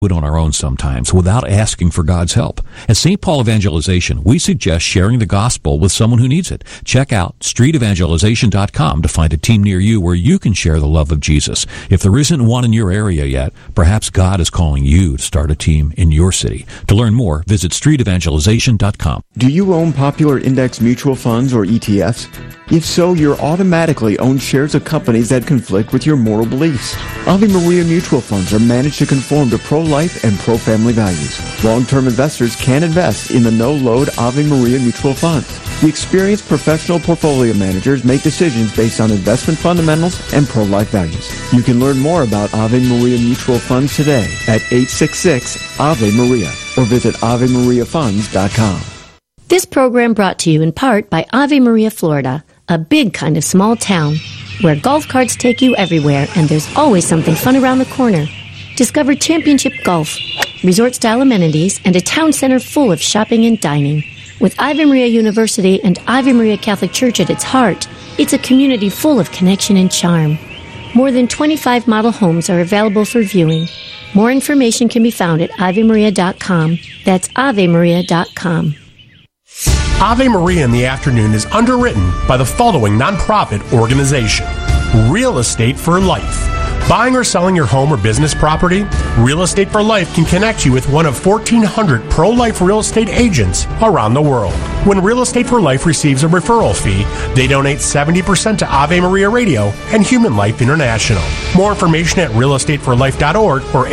it on our own sometimes without asking for God's help. At St. Paul Evangelization, we suggest sharing the gospel with someone who needs it. Check out streetevangelization.com to find a team near you where you can share the love of Jesus. If there isn't one in your area yet, perhaps God is calling you to start a team in your city. To learn more, visit streetevangelization.com. Do you own popular index mutual funds or ETFs? If so, you're automatically own shares of companies that conflict with your moral beliefs. Ave Maria mutual funds are managed to conform to pro-life and pro-family values. Long-term investors can invest in the no-load Ave Maria mutual funds. The experienced professional portfolio managers make decisions based on investment fundamentals and pro-life values. You can learn more about Ave Maria mutual funds today at 866-AVE-MARIA or visit AveMariaFunds.com. This program brought to you in part by Ave Maria, Florida, a big kind of small town where golf carts take you everywhere and there's always something fun around the corner. Discover championship golf, resort-style amenities, and a town center full of shopping and dining. With Ave Maria University and Ave Maria Catholic Church at its heart, it's a community full of connection and charm. More than 25 model homes are available for viewing. More information can be found at AveMaria.com. That's AveMaria.com. Ave Maria in the Afternoon is underwritten by the following nonprofit organization: Real Estate for Life. Buying or selling your home or business property? Real Estate for Life can connect you with one of 1,400 pro-life real estate agents around the world. When Real Estate for Life receives a referral fee, they donate 70% to Ave Maria Radio and Human Life International. More information at realestateforlife.org or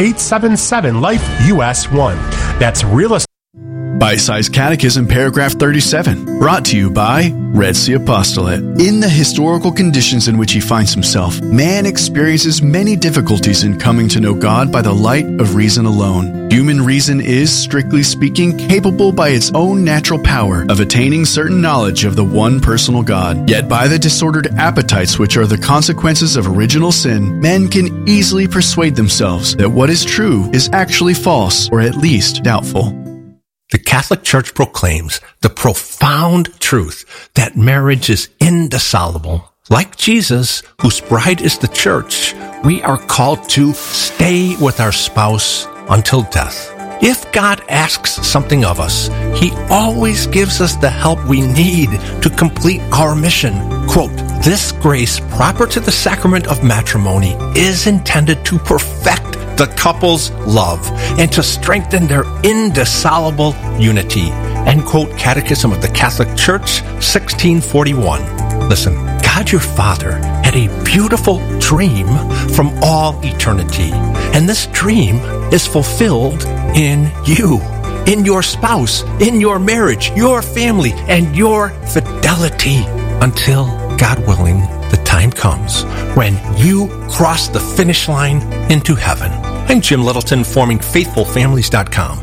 877-LIFE-US1. That's Real Estate. Bite-Sized Catechism, paragraph 37, brought to you by Red Sea Apostolate. In the historical conditions in which he finds himself, man experiences many difficulties in coming to know God by the light of reason alone. Human reason is, strictly speaking, capable by its own natural power of attaining certain knowledge of the one personal God. Yet by the disordered appetites which are the consequences of original sin, men can easily persuade themselves that what is true is actually false, or at least doubtful. The Catholic Church proclaims the profound truth that marriage is indissoluble. Like Jesus, whose bride is the church, we are called to stay with our spouse until death. If God asks something of us, He always gives us the help we need to complete our mission. Quote, "This grace proper to the sacrament of matrimony is intended to perfect the couple's love and to strengthen their indissoluble unity." End quote, Catechism of the Catholic Church, 1641. Listen, God your Father had a beautiful dream from all eternity, and this dream is fulfilled in you, in your spouse, in your marriage, your family, and your fidelity until, God willing, the time comes when you cross the finish line into heaven. I'm Jim Littleton, forming FaithfulFamilies.com.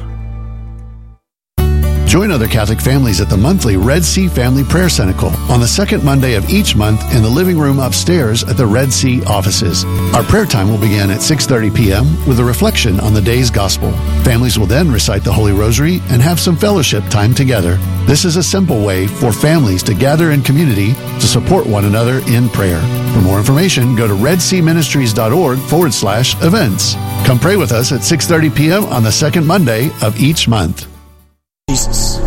Join other Catholic families at the monthly Red Sea Family Prayer Cenacle on the second Monday of each month in the living room upstairs at the Red Sea offices. Our prayer time will begin at 6:30 p.m. with a reflection on the day's gospel. Families will then recite the Holy Rosary and have some fellowship time together. This is a simple way for families to gather in community to support one another in prayer. For more information, go to redseaministries.org/events. Come pray with us at 6:30 p.m. on the second Monday of each month. Jesus.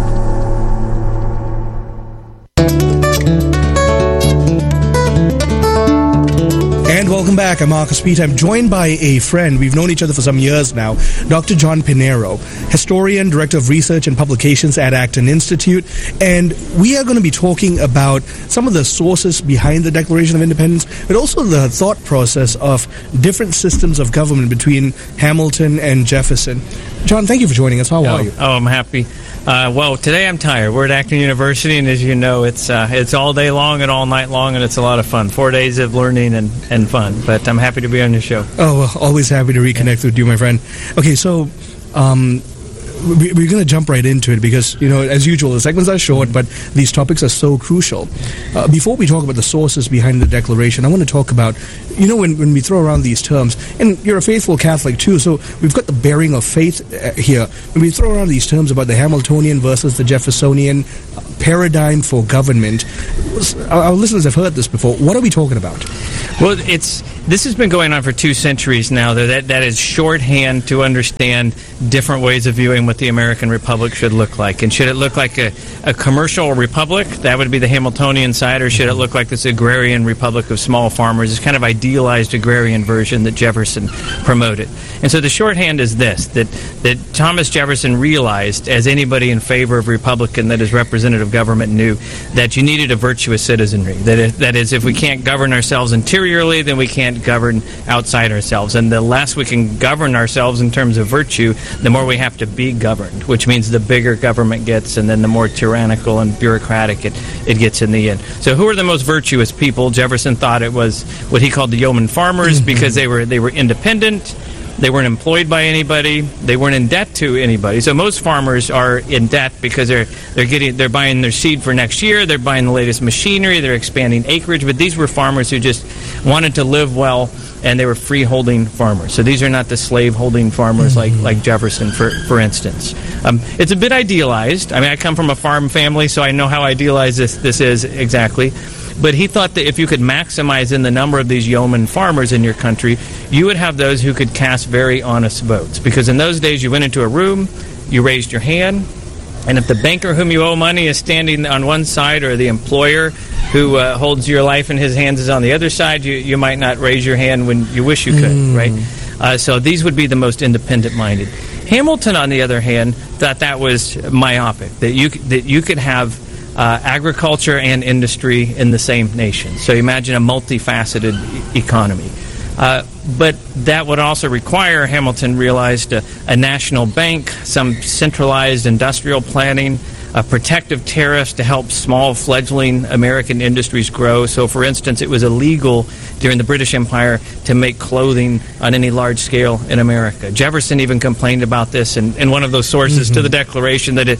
And welcome back. I'm Marcus Pete. I'm joined by a friend. We've known each other for some years now, Dr. John Pinheiro, historian, director of research and publications at Acton Institute. And we are going to be talking about some of the sources behind the Declaration of Independence, but also the thought process of different systems of government between Hamilton and Jefferson. John, thank you for joining us. How are you? Oh, I'm happy. Well, today I'm tired. We're at Acton University, and as you know, it's all day long and all night long, and it's a lot of fun. 4 days of learning and fun. But I'm happy to be on your show. Oh, well, always happy to reconnect with you, my friend. Okay, so we're going to jump right into it because, you know, as usual, the segments are short, but these topics are so crucial. Before we talk about the sources behind the Declaration, I want to talk about, when we throw around these terms, and you're a faithful Catholic too, so we've got the bearing of faith here. When we throw around these terms about the Hamiltonian versus the Jeffersonian paradigm for government, our listeners have heard this before. What are we talking about? Well, this has been going on for 2 centuries now. That is shorthand to understand different ways of viewing what the American Republic should look like. And should it look like a commercial republic? That would be the Hamiltonian side. Or should it look like this agrarian republic of small farmers? This kind of idealized agrarian version that Jefferson promoted. And so the shorthand is this, that Thomas Jefferson realized, as anybody in favor of Republican that is representative government knew, that you needed a virtuous citizenry. That is, if we can't govern ourselves interiorly, then we can't govern outside ourselves. And the less we can govern ourselves in terms of virtue, the more we have to be governed, which means the bigger government gets, and then the more tyrannical and bureaucratic it gets in the end. So who are the most virtuous people? Jefferson thought it was what he called the yeoman farmers, because they were independent. They weren't employed by anybody. They weren't in debt to anybody. So most farmers are in debt because they're buying their seed for next year. They're buying the latest machinery. They're expanding acreage. But these were farmers who just wanted to live well, and they were free-holding farmers. So these are not the slave-holding farmers like Jefferson, for instance. It's a bit idealized. I mean, I come from a farm family, so I know how idealized this is exactly. But he thought that if you could maximize in the number of these yeoman farmers in your country, you would have those who could cast very honest votes. Because in those days, you went into a room, you raised your hand, and if the banker whom you owe money is standing on one side, or the employer who holds your life in his hands is on the other side, you might not raise your hand when you wish you could, right? So these would be the most independent-minded. Hamilton, on the other hand, thought that was myopic, that you could have agriculture and industry in the same nation. So imagine a multifaceted economy. But that would also require, Hamilton realized, a national bank, some centralized industrial planning, protective tariffs to help small fledgling American industries grow. So, for instance, it was illegal during the British Empire to make clothing on any large scale in America. Jefferson even complained about this in one of those sources to the Declaration, that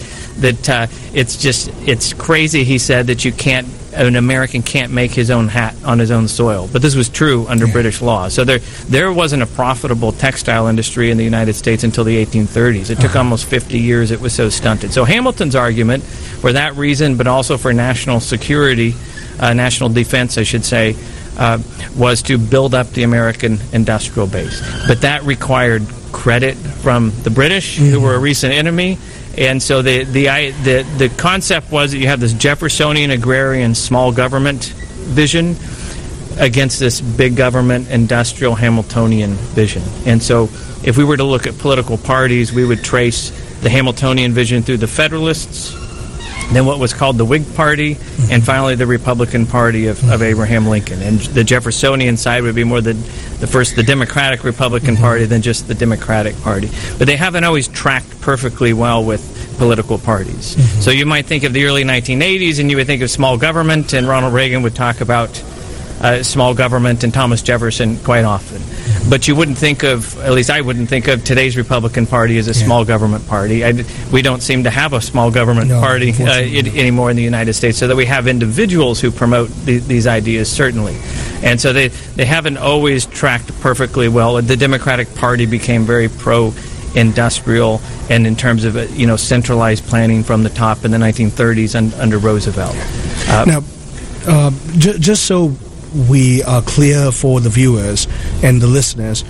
it's crazy, he said, that an American can't make his own hat on his own soil. But this was true under British law. So there wasn't a profitable textile industry in the United States until the 1830s. It took almost 50 years. It was so stunted. So Hamilton's argument, for that reason, but also for national security, national defense, I should say, was to build up the American industrial base. But that required credit from the British, who were a recent enemy. And so the concept was that you have this Jeffersonian agrarian small government vision against this big government industrial Hamiltonian vision. And so if we were to look at political parties, we would trace the Hamiltonian vision through the Federalists, then what was called the Whig Party, and finally the Republican Party of Abraham Lincoln. And the Jeffersonian side would be more the Democratic Republican Party than just the Democratic Party. But they haven't always tracked perfectly well with political parties. So you might think of the early 1980s, and you would think of small government, and Ronald Reagan would talk about small government, and Thomas Jefferson quite often. But you wouldn't think of, at least I wouldn't think of, today's Republican Party as a small government party. We don't seem to have a small government party anymore in the United States, so that we have individuals who promote these ideas, certainly. And so they haven't always tracked perfectly well. The Democratic Party became very pro-industrial, and in terms of centralized planning from the top in the 1930s under Roosevelt. Now, just so we are clear for the viewers and the listeners,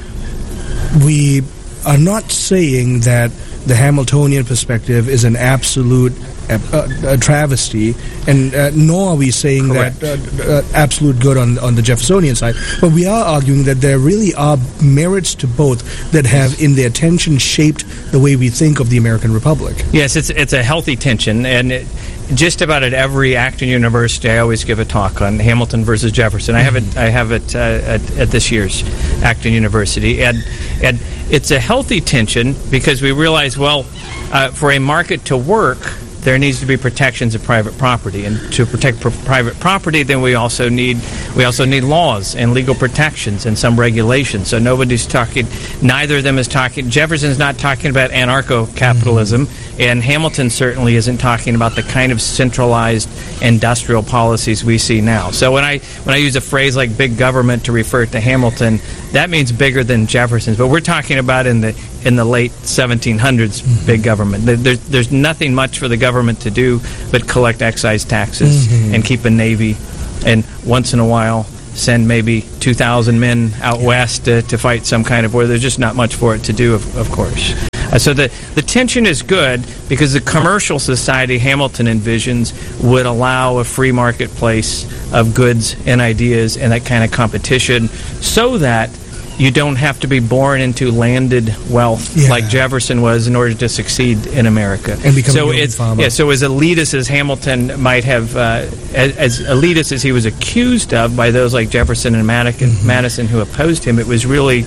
we are not saying that the Hamiltonian perspective is an absolute travesty, and nor are we saying that absolute good on the Jeffersonian side, but we are arguing that there really are merits to both that have in their tension shaped the way we think of the American Republic. Yes, it's a healthy tension, and just about at every Acton University, I always give a talk on Hamilton versus Jefferson. I have it at this year's Acton University, and it's a healthy tension because we realize, for a market to work, there needs to be protections of private property, and to protect private property, then we also need laws and legal protections and some regulations. So neither of them is talking. Jefferson's not talking about anarcho-capitalism, and Hamilton certainly isn't talking about the kind of centralized industrial policies we see now. So when I use a phrase like big government to refer to Hamilton, that means bigger than Jefferson's. But we're talking about in the late 1700s big government. There's nothing much for the government to do but collect excise taxes and keep a navy, and once in a while send maybe 2,000 men out west to fight some kind of war. There's just not much for it to do, of course. So the tension is good because the commercial society Hamilton envisions would allow a free marketplace of goods and ideas and that kind of competition, so that you don't have to be born into landed wealth like Jefferson was in order to succeed in America. And become a farmer. Yeah, so as elitist as Hamilton might have, as elitist as he was accused of by those like Jefferson and Madison who opposed him, it was really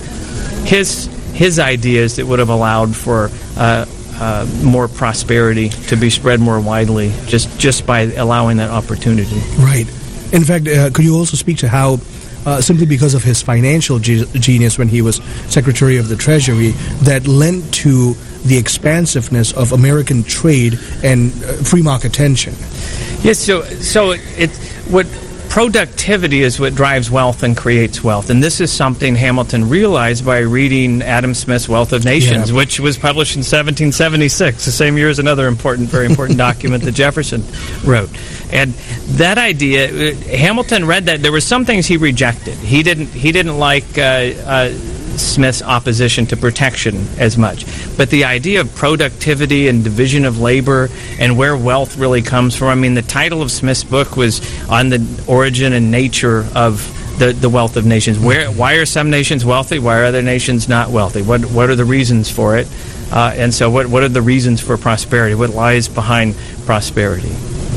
his ideas that would have allowed for more prosperity to be spread more widely just by allowing that opportunity. Right. In fact, could you also speak to how simply because of his financial genius when he was Secretary of the Treasury, that lent to the expansiveness of American trade and free market tension? Yes, so what productivity is what drives wealth and creates wealth. And this is something Hamilton realized by reading Adam Smith's Wealth of Nations, which was published in 1776, the same year as another very important document that Jefferson wrote. And that idea, Hamilton read that. There were some things he rejected. He didn't like Smith's opposition to protection as much. But the idea of productivity and division of labor and where wealth really comes from, I mean, the title of Smith's book was on the origin and nature of the wealth of nations. Why are some nations wealthy? Why are other nations not wealthy? What are the reasons for it? And so what are the reasons for prosperity? What lies behind prosperity?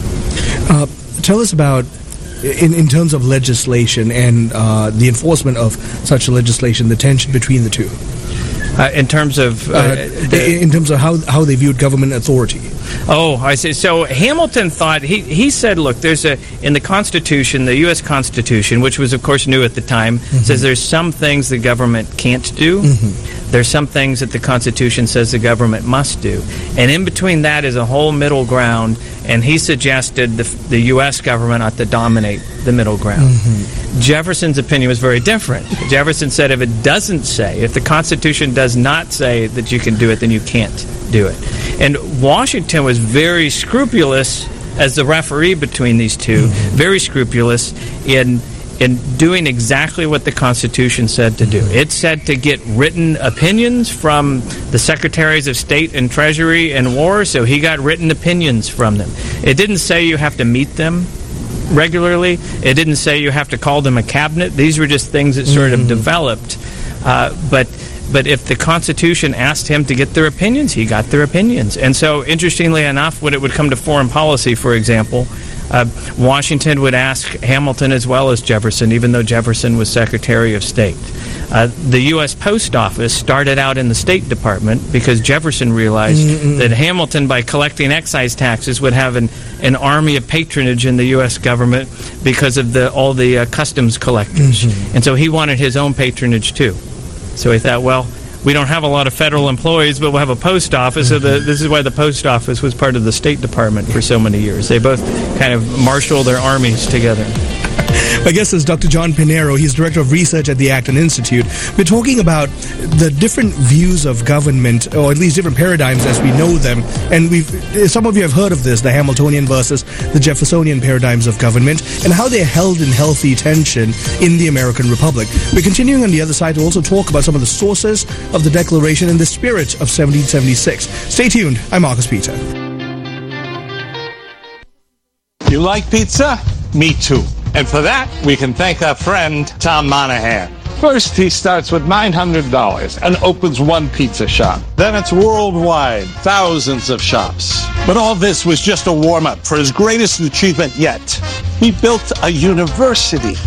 Tell us about, in terms of legislation and the enforcement of such legislation, the tension between the two. In terms of in terms of how they viewed government authority. Oh, I see. So Hamilton thought, he said, look, in the Constitution, the U.S. Constitution, which was of course new at the time, says there's some things the government can't do. There's some things that the Constitution says the government must do. And in between that is a whole middle ground, and he suggested the U.S. government ought to dominate the middle ground. Jefferson's opinion was very different. Jefferson said if the Constitution does not say that you can do it, then you can't do it. And Washington was very scrupulous as the referee between these two, very scrupulous in doing exactly what the Constitution said to do. It said to get written opinions from the Secretaries of State and Treasury and War, so he got written opinions from them. It didn't say you have to meet them regularly. It didn't say you have to call them a cabinet. These were just things that sort of developed. But if the Constitution asked him to get their opinions, he got their opinions. And so, interestingly enough, when it would come to foreign policy, for example, Washington would ask Hamilton as well as Jefferson, even though Jefferson was Secretary of State. The U.S. Post Office started out in the State Department because Jefferson realized that Hamilton, by collecting excise taxes, would have an army of patronage in the U.S. government because of all the customs collectors. And so he wanted his own patronage too. So he thought, well, we don't have a lot of federal employees, but we'll have a post office. So this is why the post office was part of the State Department for so many years. They both kind of marshaled their armies together. My guest is Dr. John Pinheiro. He's Director of Research at the Acton Institute. We're talking about the different views of government, or at least different paradigms as we know them. And some of you have heard of this, the Hamiltonian versus the Jeffersonian paradigms of government, and how they're held in healthy tension in the American Republic. We're continuing on the other side to also talk about some of the sources of the Declaration and the spirit of 1776. Stay tuned. I'm Marcus Peter. You like pizza? Me too. And for that, we can thank our friend, Tom Monahan. First, he starts with $900 and opens one pizza shop. Then it's worldwide, thousands of shops. But all this was just a warm-up for his greatest achievement yet. He built a university.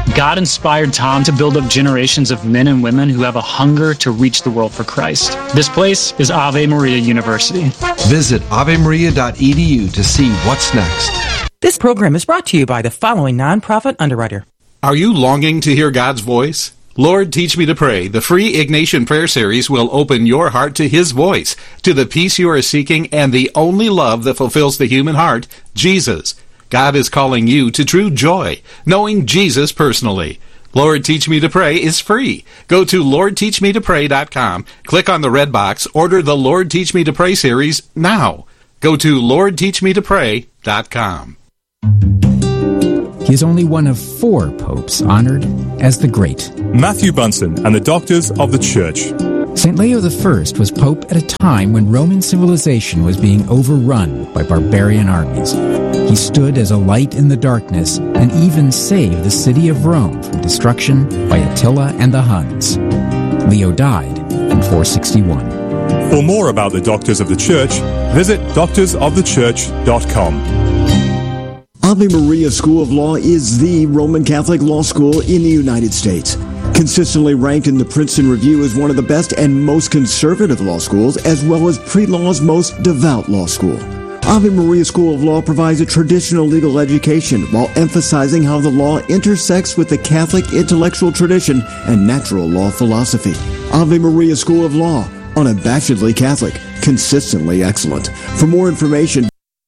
God inspired Tom to build up generations of men and women who have a hunger to reach the world for Christ. This place is Ave Maria University. Visit avemaria.edu to see what's next. This program is brought to you by the following nonprofit underwriter. Are you longing to hear God's voice? Lord, Teach Me to Pray, the free Ignatian prayer series will open your heart to His voice, to the peace you are seeking, and the only love that fulfills the human heart, Jesus. God is calling you to true joy, knowing Jesus personally. Lord, Teach Me to Pray is free. Go to LordTeachMeToPray.com, click on the red box, order the Lord, Teach Me to Pray series now. Go to LordTeachMeToPray.com. He is only one of 4 popes honored as the Great. Matthew Bunsen and the Doctors of the Church. St. Leo I was pope at a time when Roman civilization was being overrun by barbarian armies. He stood as a light in the darkness and even saved the city of Rome from destruction by Attila and the Huns. Leo died in 461. For more about the Doctors of the Church, visit doctorsofthechurch.com. Ave Maria School of Law is the Roman Catholic law school in the United States. Consistently ranked in the Princeton Review as one of the best and most conservative law schools, as well as pre-law's most devout law school. Ave Maria School of Law provides a traditional legal education while emphasizing how the law intersects with the Catholic intellectual tradition and natural law philosophy. Ave Maria School of Law, unabashedly Catholic, consistently excellent. For more information,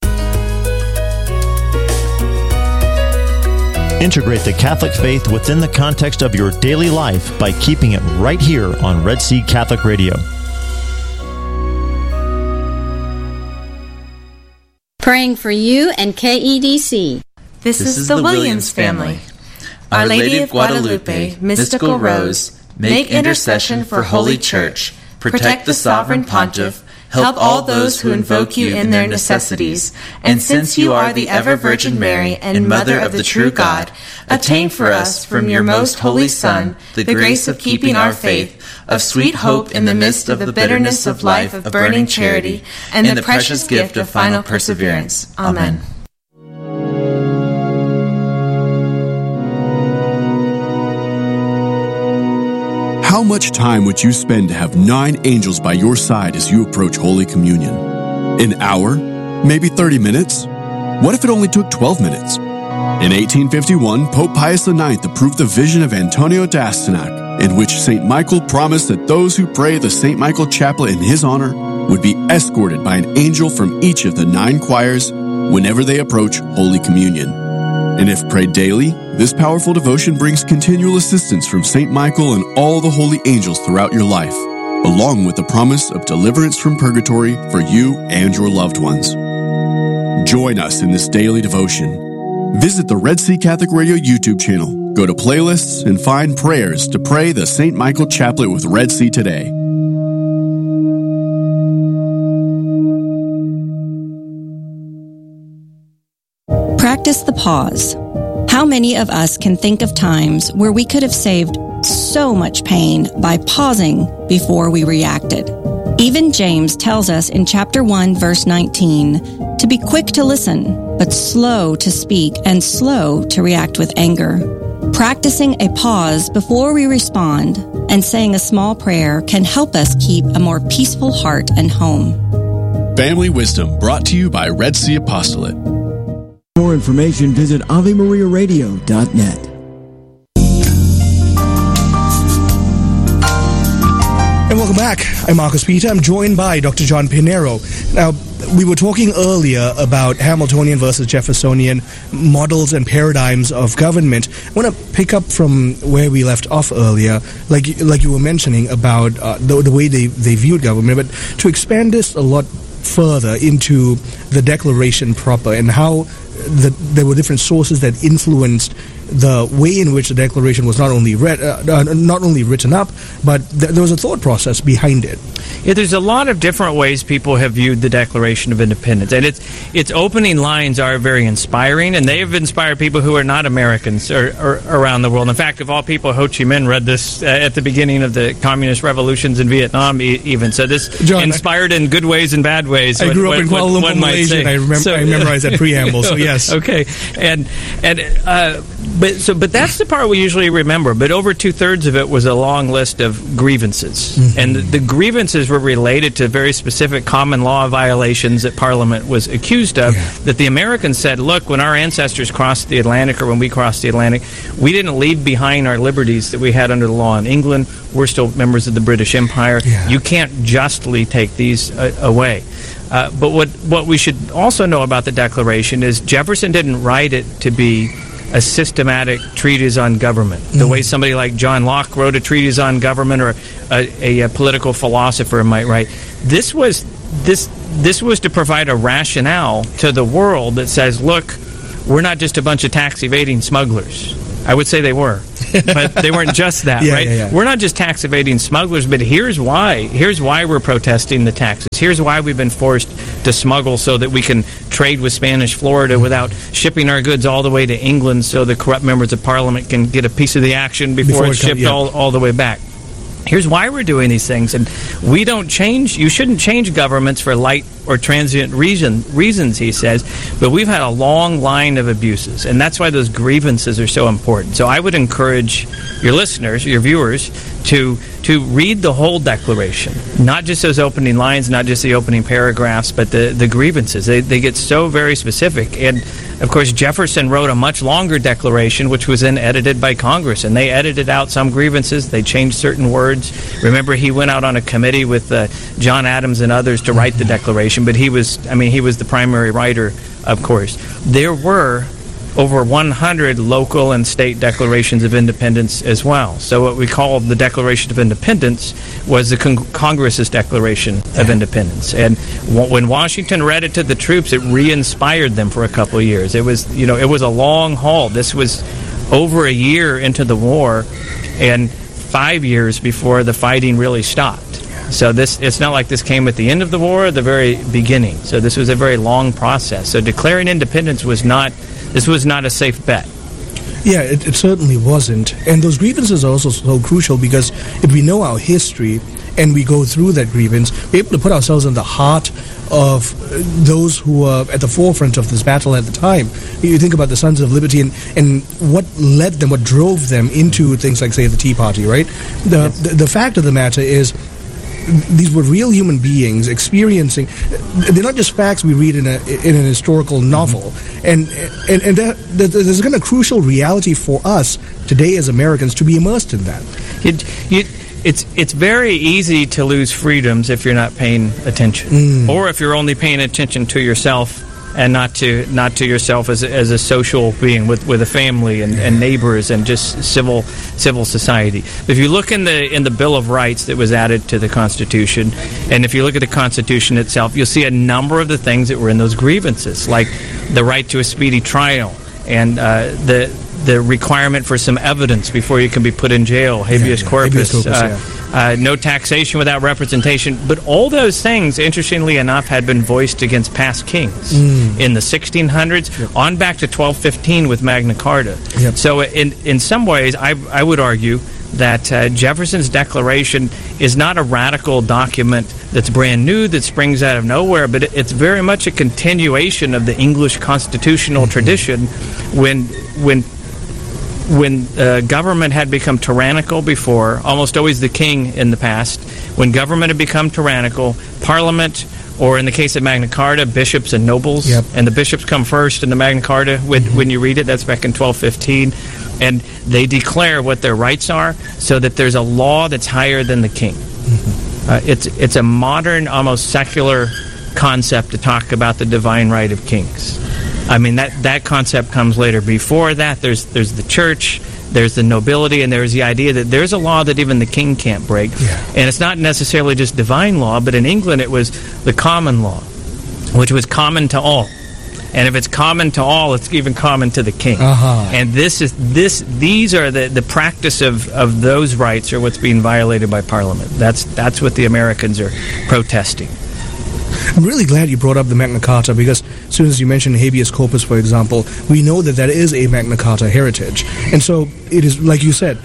integrate the Catholic faith within the context of your daily life by keeping it right here on Red Sea Catholic Radio. Praying for you and KEDC. This is the Williams family. Our Lady of Guadalupe, Mystical Rose, make intercession for Holy Church, protect the Sovereign Pontiff, help all those who invoke you in their necessities, and since you are the ever-Virgin Mary and Mother of the true God, attain for us from your most holy Son the grace of keeping our faith, of sweet hope in the midst of the bitterness of life of burning charity, and the precious gift of final perseverance. Amen. How much time would you spend to have 9 angels by your side as you approach Holy Communion? An hour? Maybe 30 minutes? What if it only took 12 minutes? In 1851, Pope Pius IX approved the vision of Antonio d'Astyanac, in which St. Michael promised that those who pray the St. Michael Chaplet in his honor would be escorted by an angel from each of the 9 choirs whenever they approach Holy Communion. And if prayed daily, this powerful devotion brings continual assistance from St. Michael and all the holy angels throughout your life, along with the promise of deliverance from purgatory for you and your loved ones. Join us in this daily devotion. Visit the Red Sea Catholic Radio YouTube channel, go to playlists, and find prayers to pray the St. Michael Chaplet with Red Sea today. Practice the pause. How many of us can think of times where we could have saved so much pain by pausing before we reacted? Even James tells us in chapter 1, verse 19, to be quick to listen, but slow to speak and slow to react with anger. Practicing a pause before we respond and saying a small prayer can help us keep a more peaceful heart and home. Family Wisdom brought to you by Red Sea Apostolate. For more information, visit AveMariaRadio.net. And welcome back. I'm Marcus Peter. I'm joined by Dr. John Pinero. Now, we were talking earlier about Hamiltonian versus Jeffersonian models and paradigms of government. I want to pick up from where we left off earlier, like you were mentioning about the way they viewed government, but to expand this a lot further into the Declaration proper and how there were different sources that influenced the way in which the Declaration was not only written up, but there was a thought process behind it. Yeah, there's a lot of different ways people have viewed the Declaration of Independence, and its opening lines are very inspiring, and they have inspired people who are not Americans or around the world. In fact, of all people, Ho Chi Minh read this at the beginning of the communist revolutions in Vietnam, even. So this John, inspired in good ways and bad ways. I grew up in Kuala Lumpur, Malaysia, and I memorized that preamble. So yes, okay, and But that's the part we usually remember. But over 2/3 of it was a long list of grievances, and the grievances were related to very specific common law violations that Parliament was accused of. That the Americans said, "Look, when our ancestors crossed the Atlantic, or when we crossed the Atlantic, we didn't leave behind our liberties that we had under the law in England. We're still members of the British Empire. You can't justly take these away." But what we should also know about the Declaration is Jefferson didn't write it to be a systematic treatise on government, the way somebody like John Locke wrote a treatise on government, or a political philosopher might write. This was to provide a rationale to the world that says, look, we're not just a bunch of tax evading smugglers. I would say they were, but they weren't just that, right? We're not just tax evading smugglers, but here's why. Here's why we're protesting the taxes. Here's why we've been forced to smuggle so that we can trade with Spanish Florida without shipping our goods all the way to England so the corrupt members of Parliament can get a piece of the action before it's shipped all the way back. Here's why we're doing these things, and we don't change. You shouldn't change governments for light or transient reasons, he says, but we've had a long line of abuses, and that's why those grievances are so important. So I would encourage your listeners, your viewers, to read the whole Declaration, not just those opening lines, not just the opening paragraphs, but the grievances. They get so very specific. And, of course, Jefferson wrote a much longer Declaration, which was then edited by Congress, and they edited out some grievances. They changed certain words. Remember, he went out on a committee with John Adams and others to write the Declaration, but he was the primary writer, of course. There were over 100 local and state declarations of independence as well. So what we call the Declaration of Independence was the Congress's Declaration of Independence. And when Washington read it to the troops, it re-inspired them for a couple of years. It was, it was a long haul. This was over a year into the war and 5 years before the fighting really stopped. So it's not like this came at the end of the war or the very beginning. So this was a very long process. So declaring independence was not a safe bet. Yeah, it certainly wasn't. And those grievances are also so crucial because if we know our history and we go through that grievance, we're able to put ourselves in the heart of those who were at the forefront of this battle at the time. You think about the Sons of Liberty and what led them, what drove them into things like, say, the Tea Party, right? The fact of the matter is, these were real human beings experiencing. They're not just facts we read in an historical novel, and there's kind of crucial reality for us today as Americans to be immersed in that. It's very easy to lose freedoms if you're not paying attention, or if you're only paying attention to yourself and not to yourself as a social being with a family and neighbors and just civil society. If you look in the Bill of Rights that was added to the Constitution, and if you look at the Constitution itself, you'll see a number of the things that were in those grievances, like the right to a speedy trial and the requirement for some evidence before you can be put in jail, habeas corpus, no taxation without representation. But all those things, interestingly enough, had been voiced against past kings in the 1600s, on back to 1215 with Magna Carta. So in some ways, I would argue that Jefferson's Declaration is not a radical document that's brand new, that springs out of nowhere, but it's very much a continuation of the English constitutional tradition when government had become tyrannical before, almost always the king in the past. When government had become tyrannical, Parliament, or in the case of Magna Carta, bishops and nobles, and the bishops come first in the Magna Carta when you read it, that's back in 1215, and they declare what their rights are so that there's a law that's higher than the king. It's a modern, almost secular concept to talk about the divine right of kings. I mean, that concept comes later. Before that, there's the church, there's the nobility, and there's the idea that there's a law that even the king can't break. And it's not necessarily just divine law, but in England it was the common law, which was common to all. And if it's common to all, it's even common to the king. And these are the practice of those rights are what's being violated by Parliament. That's what the Americans are protesting. I'm really glad you brought up the Magna Carta because as soon as you mentioned habeas corpus, for example, we know that is a Magna Carta heritage. And so it is, like you said,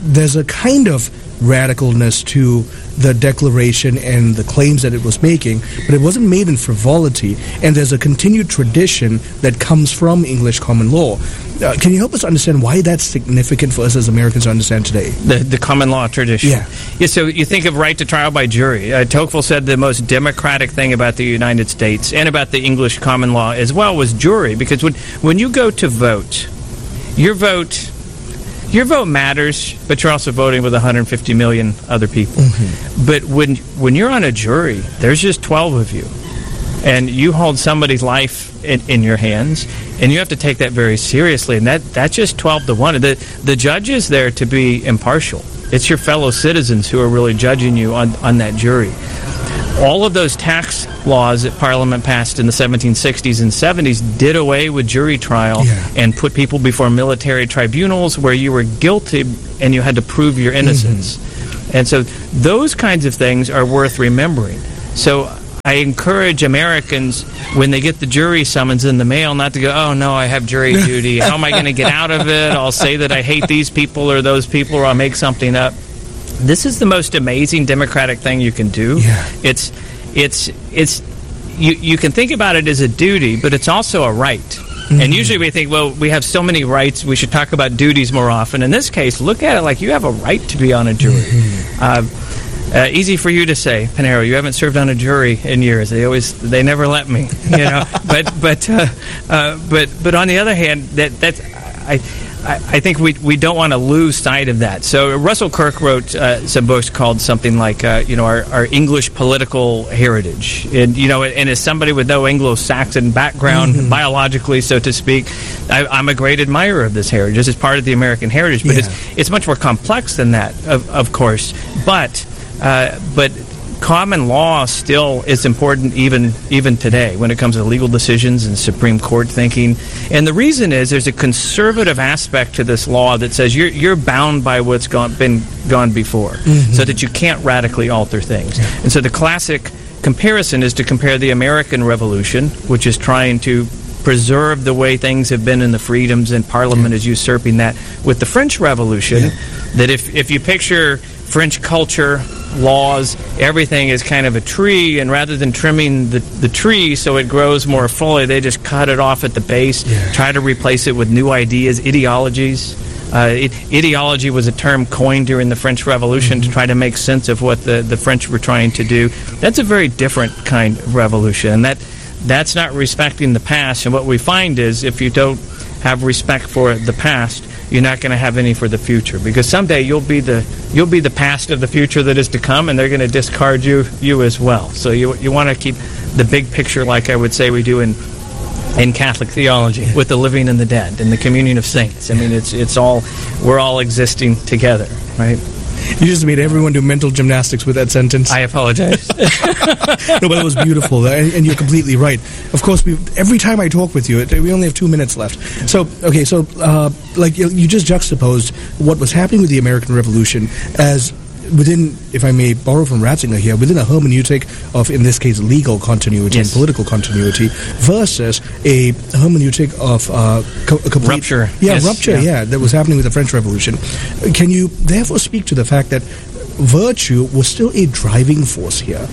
there's a kind of radicalness to the declaration and the claims that it was making, but it wasn't made in frivolity, and there's a continued tradition that comes from English common law. Can you help us understand why that's significant for us as Americans to understand today? The common law tradition. Yeah, so you think of right to trial by jury. Tocqueville said the most democratic thing about the United States and about the English common law as well was jury, because when you go to vote, your vote matters, but you're also voting with 150 million other people. Mm-hmm. But when you're on a jury, there's just 12 of you, and you hold somebody's life in your hands, and you have to take that very seriously. And that's just 12 to 1. The judge is there to be impartial. It's your fellow citizens who are really judging you on that jury. All of those tax laws that Parliament passed in the 1760s and 70s did away with jury trial and put people before military tribunals where you were guilty and you had to prove your innocence. Mm-hmm. And so those kinds of things are worth remembering. So I encourage Americans, when they get the jury summons in the mail, not to go, oh, no, I have jury duty. How am I going to get out of it? I'll say that I hate these people or those people, or I'll make something up. This is the most amazing democratic thing you can do. Yeah. You can think about it as a duty, but it's also a right. Mm-hmm. And usually we think, well, we have so many rights, we should talk about duties more often. In this case, look at it like you have a right to be on a jury. Mm-hmm. Easy for you to say, Pinero, you haven't served on a jury in years. They never let me, you know. but on the other hand, I think we don't want to lose sight of that. So Russell Kirk wrote some books called something like our English political heritage, and and as somebody with no Anglo-Saxon background, biologically, so to speak, I'm a great admirer of this heritage. This is part of the American heritage, but it's much more complex than that, of course. But common law still is important even today when it comes to legal decisions and Supreme Court thinking. And the reason is there's a conservative aspect to this law that says you're bound by what's been gone before, so that you can't radically alter things. And so the classic comparison is to compare the American Revolution, which is trying to preserve the way things have been in the freedoms, and Parliament is usurping that, with the French Revolution, that if you picture French culture, laws, everything is kind of a tree, and rather than trimming the tree so it grows more fully, they just cut it off at the base, try to replace it with new ideas, ideologies. Ideology was a term coined during the French Revolution to try to make sense of what the French were trying to do. That's a very different kind of revolution, and that's not respecting the past. And what we find is if you don't have respect for the past, you're not going to have any for the future, because someday you'll be the past of the future that is to come, and they're going to discard you as well. So you want to keep the big picture, like I would say we do in Catholic theology, with the living and the dead and the communion of saints. I mean, it's all, we're all existing together, right? You just made everyone do mental gymnastics with that sentence. I apologize. No, but it was beautiful, and you're completely right. Of course, every time I talk with you, we only have 2 minutes left. So, okay, like you just juxtaposed what was happening with the American Revolution as within, if I may borrow from Ratzinger here, within a hermeneutic of, in this case, legal continuity and political continuity versus a hermeneutic of complete rupture. Rupture, that was happening with the French Revolution. Can you therefore speak to the fact that virtue was still a driving force here,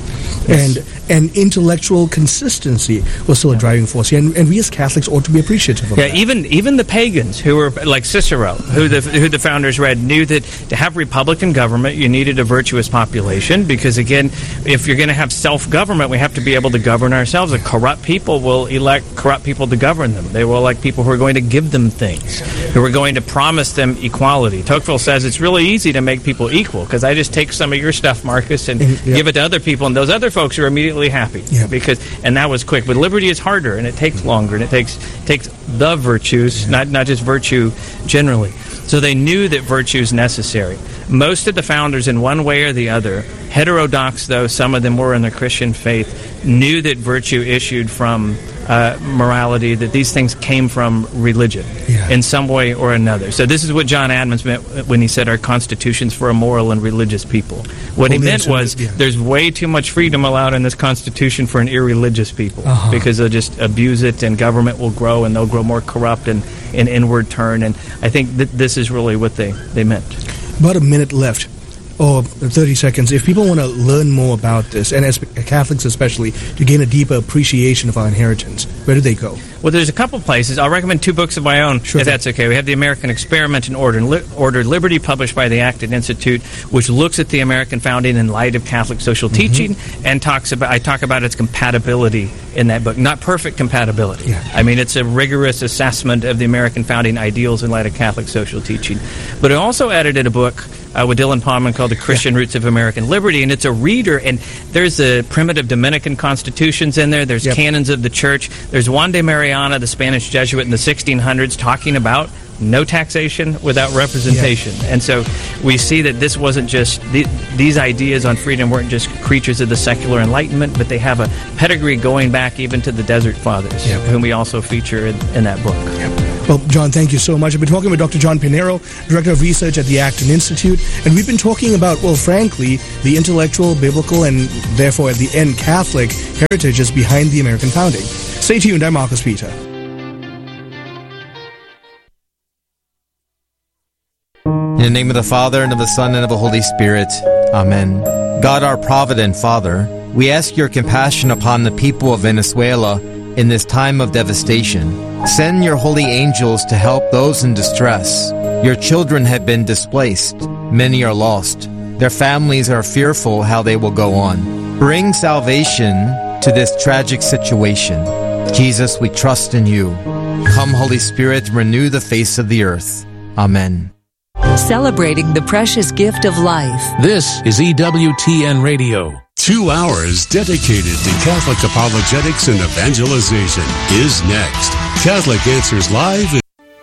and intellectual consistency was still a driving force here, and we as Catholics ought to be appreciative of that. Even the pagans who were like Cicero, who the founders read, knew that to have republican government you needed a virtuous population, because again, if you're going to have self-government, we have to be able to govern ourselves. A corrupt people will elect corrupt people to govern them. They will elect people who are going to give them things, who are going to promise them equality. Tocqueville says it's really easy to make people equal, because I just take some of your stuff, Marcus, and give it to other people, and those other folks are immediately happy, and that was quick. But liberty is harder, and it takes longer, and it takes the virtues, not just virtue generally. So they knew that virtue is necessary. Most of the founders, in one way or the other, heterodox though some of them were in the Christian faith, knew that virtue issued from morality, that these things came from religion in some way or another. So this is what John Adams meant when he said our Constitution's for a moral and religious people. What he meant was there's way too much freedom allowed in this Constitution for an irreligious people, because they'll just abuse it, and government will grow, and they'll grow more corrupt and inward turn. And I think that this is really what they meant. About a minute left, or 30 seconds. If people want to learn more about this, and as Catholics especially, to gain a deeper appreciation of our inheritance, where do they go? Well, there's a couple places. I'll recommend 2 books of my own, if that's okay. We have The American Experiment and Ordered Liberty, published by the Acton Institute, which looks at the American founding in light of Catholic social teaching, and I talk about its compatibility in that book. Not perfect compatibility. Yeah. I mean, it's a rigorous assessment of the American founding ideals in light of Catholic social teaching. But I also edited a book with Dylan Palman called The Christian Roots of American Liberty, and it's a reader, and there's the primitive Dominican constitutions in there, there's canons of the church, there's Juan de Mariana, the Spanish Jesuit in the 1600s, talking about no taxation without representation. And so we see that this wasn't just, these ideas on freedom weren't just creatures of the secular Enlightenment, but they have a pedigree going back even to the Desert Fathers, whom we also feature in that book. Well, John, thank you so much. I've been talking with Dr. John Pinero, Director of Research at the Acton Institute, and we've been talking about, well, frankly, the intellectual, biblical, and therefore at the end Catholic heritages behind the American founding. Stay tuned. I'm Marcus Peter. In the name of the Father, and of the Son, and of the Holy Spirit. Amen. God, our provident Father, we ask your compassion upon the people of Venezuela in this time of devastation. Send your holy angels to help those in distress. Your children have been displaced. Many are lost. Their families are fearful how they will go on. Bring salvation to this tragic situation. Jesus, we trust in you. Come, Holy Spirit, renew the face of the earth. Amen. Celebrating the precious gift of life. This is EWTN Radio. 2 hours dedicated to Catholic apologetics and evangelization is next. Catholic Answers Live.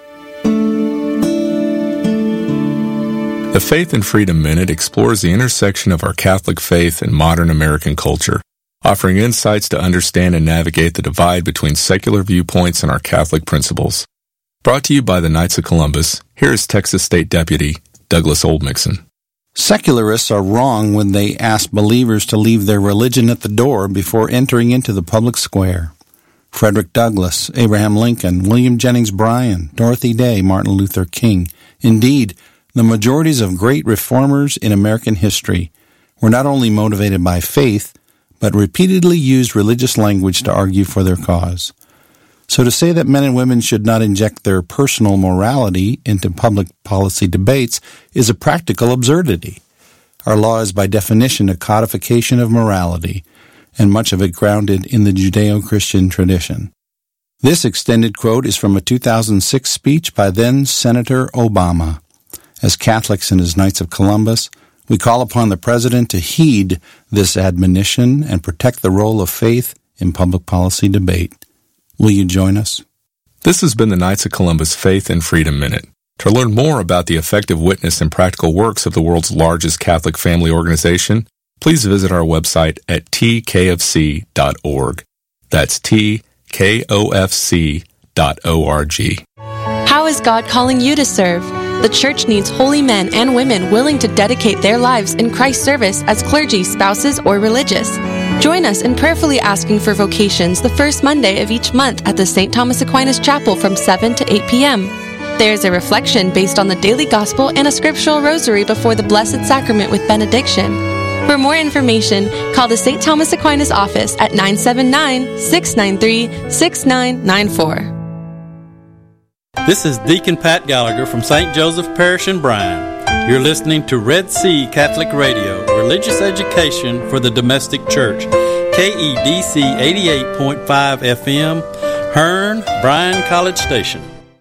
The Faith and Freedom Minute explores the intersection of our Catholic faith and modern American culture, offering insights to understand and navigate the divide between secular viewpoints and our Catholic principles. Brought to you by the Knights of Columbus, here is Texas State Deputy Douglas Oldmixon. Secularists are wrong when they ask believers to leave their religion at the door before entering into the public square. Frederick Douglass, Abraham Lincoln, William Jennings Bryan, Dorothy Day, Martin Luther King. Indeed, the majorities of great reformers in American history were not only motivated by faith, but repeatedly used religious language to argue for their cause. So to say that men and women should not inject their personal morality into public policy debates is a practical absurdity. Our law is by definition a codification of morality, and much of it grounded in the Judeo-Christian tradition. This extended quote is from a 2006 speech by then Senator Obama. As Catholics and as Knights of Columbus, we call upon the President to heed this admonition and protect the role of faith in public policy debate. Will you join us? This has been the Knights of Columbus Faith and Freedom Minute. To learn more about the effective witness and practical works of the world's largest Catholic family organization, please visit our website at tkfc.org. That's tkofc.org. How is God calling you to serve? The Church needs holy men and women willing to dedicate their lives in Christ's service as clergy, spouses, or religious. Join us in prayerfully asking for vocations the first Monday of each month at the St. Thomas Aquinas Chapel from 7 to 8 p.m. There's a reflection based on the daily gospel and a scriptural rosary before the Blessed Sacrament with benediction. For more information, call the St. Thomas Aquinas office at 979-693-6994. This is Deacon Pat Gallagher from St. Joseph Parish in Bryan. You're listening to Red Sea Catholic Radio, religious education for the domestic church. KEDC 88.5 FM, Hearn, Bryan College Station.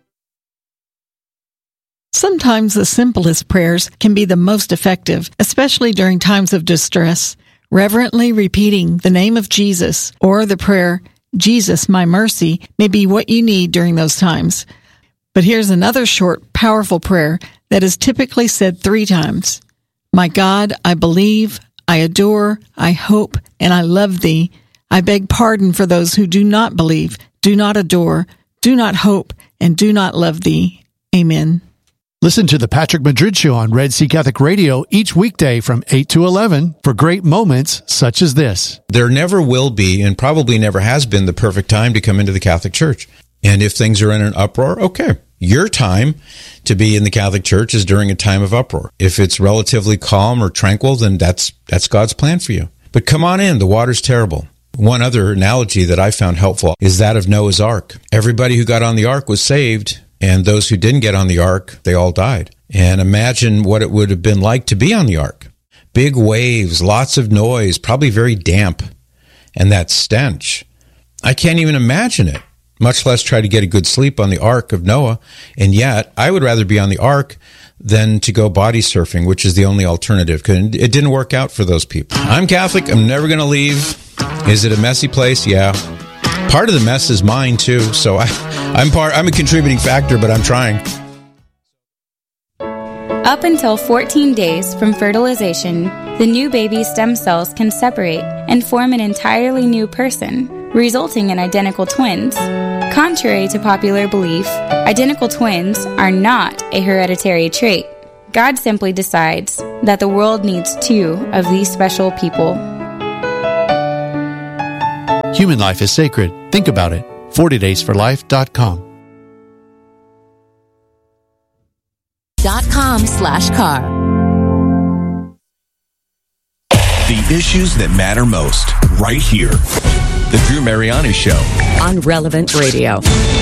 Sometimes the simplest prayers can be the most effective, especially during times of distress. Reverently repeating the name of Jesus or the prayer, Jesus, my mercy, may be what you need during those times. But here's another short, powerful prayer that is typically said 3 times. My God, I believe, I adore, I hope, and I love thee. I beg pardon for those who do not believe, do not adore, do not hope, and do not love thee. Amen. Listen to the Patrick Madrid Show on Red Sea Catholic Radio each weekday from 8 to 11 for great moments such as this. There never will be, and probably never has been, the perfect time to come into the Catholic Church. And if things are in an uproar, okay, Your time to be in the Catholic Church is during a time of uproar. If it's relatively calm or tranquil, then that's God's plan for you. But come on in. The water's terrible. One other analogy that I found helpful is that of Noah's Ark. Everybody who got on the ark was saved, and those who didn't get on the ark, they all died. And imagine what it would have been like to be on the ark. Big waves, lots of noise, probably very damp, and that stench. I can't even imagine it, much less try to get a good sleep on the Ark of Noah. And yet, I would rather be on the Ark than to go body surfing, which is the only alternative, because it didn't work out for those people. I'm Catholic. I'm never going to leave. Is it a messy place? Yeah. Part of the mess is mine, too, so I'm a contributing factor, but I'm trying. Up until 14 days from fertilization, the new baby's stem cells can separate and form an entirely new person, resulting in identical twins. Contrary to popular belief, identical twins are not a hereditary trait. God simply decides that the world needs two of these special people. Human life is sacred. Think about it. 40daysforlife.com. .com/car. The issues that matter most, right here. The Drew Mariani Show. On Relevant Radio.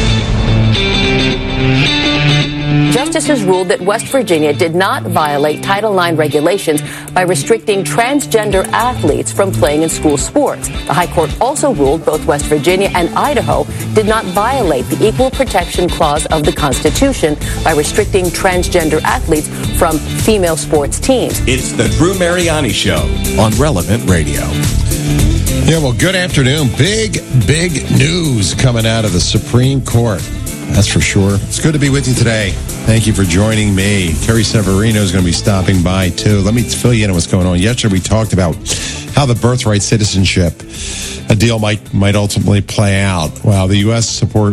Justices ruled that West Virginia did not violate Title IX regulations by restricting transgender athletes from playing in school sports. The High Court also ruled both West Virginia and Idaho did not violate the Equal Protection Clause of the Constitution by restricting transgender athletes from female sports teams. It's the Drew Mariani Show on Relevant Radio. Yeah, well, good afternoon. Big news coming out of the Supreme Court. That's for sure. It's good to be with you today. Thank you for joining me. Kerry Severino is going to be stopping by, too. Let me fill you in on what's going on. Yesterday, we talked about how the birthright citizenship deal might ultimately play out. Well, the U.S.